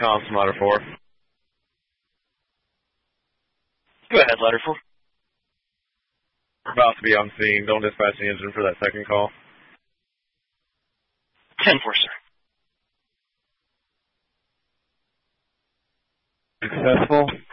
comms from ladder 4. Go ahead, ladder 4. We're about to be on scene. Don't dispatch the engine for that second call. 10-4, sir. Successful.